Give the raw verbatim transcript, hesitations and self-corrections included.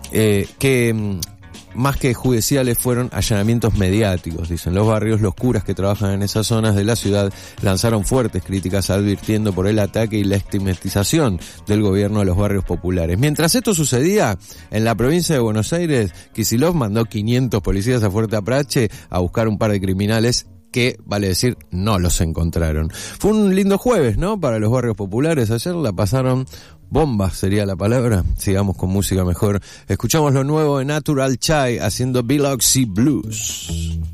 eh, que más que judiciales fueron allanamientos mediáticos, dicen. Los barrios, los curas que trabajan en esas zonas de la ciudad lanzaron fuertes críticas advirtiendo por el ataque y la estigmatización del gobierno a los barrios populares. Mientras esto sucedía, en la provincia de Buenos Aires, Kicillof mandó quinientos policías a Fuerte Apache a buscar un par de criminales que, vale decir, no los encontraron. Fue un lindo jueves, ¿no?, para los barrios populares. Ayer la pasaron bomba, sería la palabra. Sigamos con música mejor. Escuchamos lo nuevo de Natural Chai haciendo Biloxi Blues.